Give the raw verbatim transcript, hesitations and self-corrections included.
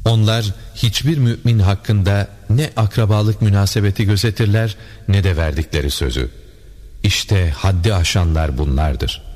Onlar hiçbir mümin hakkında ne akrabalık münasebeti gözetirler ne de verdikleri sözü. İşte haddi aşanlar bunlardır.